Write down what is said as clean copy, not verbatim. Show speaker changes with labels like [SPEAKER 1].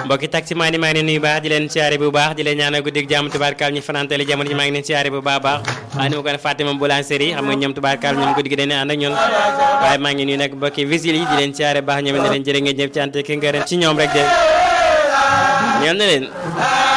[SPEAKER 1] mbokki taximaan yi maa ngi leen nuyu baax di leen siyaare bu baax di leen ñaanal guddi ak jàmm tubaarkaal ñu fanantale jamono ji maa ngi leen siyaare bu baax baax waaye ni ma ko ne Fatima Boulangerie xam nga ñoom tubaarkaal ñoom guddi gi dañuy ànd ak ñun waaye maa ngi nuyu nag mbokki visile yi di leen siyaare baax ñoom ne leen jërë ngeen jëf ci ante ki nga ren ci ñoom rek de ñeel na leen